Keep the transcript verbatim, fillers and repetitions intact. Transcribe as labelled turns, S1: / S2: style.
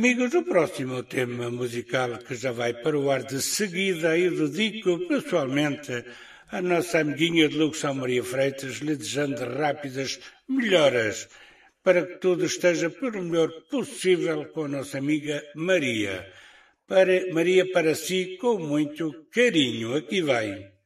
S1: Amigos, o próximo tema musical que já vai para o ar de seguida eu dedico pessoalmente à nossa amiguinha de Luxão Maria Freitas, lhe desejando rápidas melhoras para que tudo esteja pelo melhor possível com a nossa amiga Maria. Para Maria, para si, com muito carinho. Aqui vai.